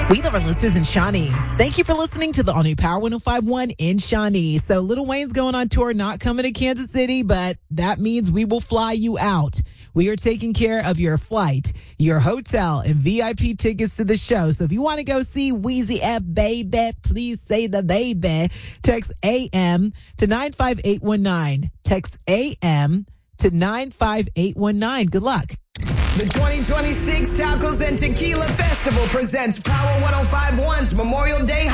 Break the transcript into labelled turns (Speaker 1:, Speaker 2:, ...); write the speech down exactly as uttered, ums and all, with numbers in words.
Speaker 1: We love our listeners in Shawnee. Thank you for listening to the all new Power one oh five point one in Shawnee. So Lil Wayne's going on tour, not coming to Kansas City, but that means we will fly you out. We are taking care of your flight, your hotel, and V I P tickets to the show. So if you want to go see Weezy F, baby, please say the baby. Text A M to nine five eight one nine. Text A M to nine five eight one nine. Good luck.
Speaker 2: The twenty twenty-six Tacos and Tequila Festival presents Power one oh five point one's Memorial Day